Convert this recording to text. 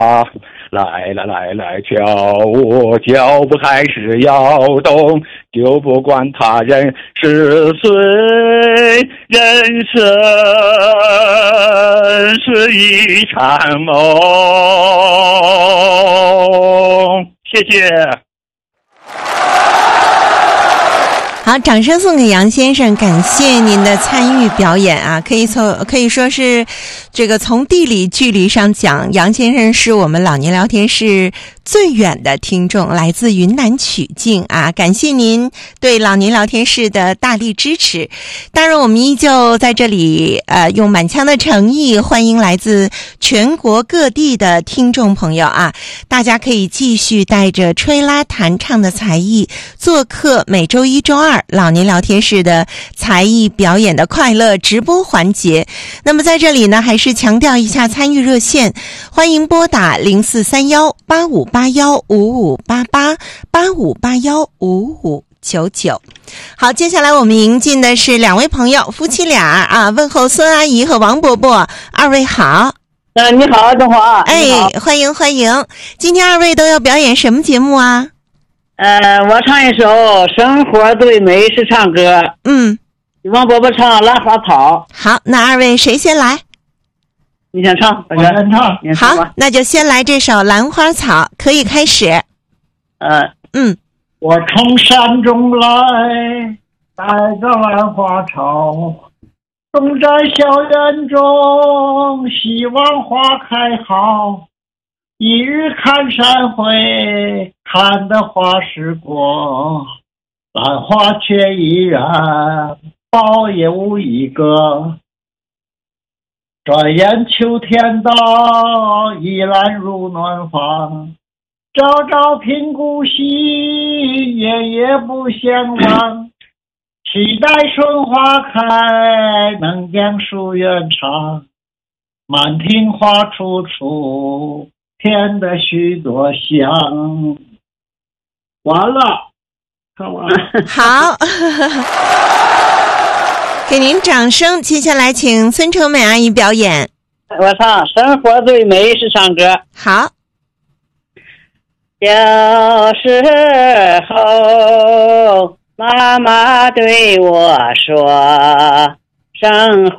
来跳舞，脚步还是要动，就不管他人是谁，人生是一场梦。谢谢。 好，掌声送给杨先生，感谢您的参与表演啊！可以说是这个从地理距离上讲，杨先生是我们老年聊天室最远的听众，来自云南曲靖啊！感谢您对老年聊天室的大力支持。当然，我们依旧在这里用满腔的诚意欢迎来自全国各地的听众朋友啊！大家可以继续带着吹拉弹唱的才艺做客每周一周二老年聊天室的才艺表演的快乐直播环节。那么在这里呢，还是强调一下参与热线，欢迎拨打04318581558885815599。好，接下来我们迎进的是两位朋友，夫妻俩啊，问候孙阿姨和王伯伯，二位好。 你好，中华。 哎，欢迎欢迎。今天二位都要表演什么节目啊？ 我唱一首《生活最美是唱歌》。王伯伯唱《兰花草》。 好，那二位谁先来？ 你先唱， 我先唱。 好，那就先来这首《兰花草》，可以开始。 我从山中来，带着兰花草，种在校园中，希望花开好。一日看山会，看得花时过，兰花却依然苞也无一个。转眼秋天到，依兰入暖房，朝朝频顾惜，夜夜不相忘。期待春花开，能将夙愿偿。满庭花处处，添得许多香。完了，看完了。 好，给您掌声。接下来请孙成美阿姨表演。 我唱《生活最美是唱歌》。 好。 小时候妈妈对我说，生活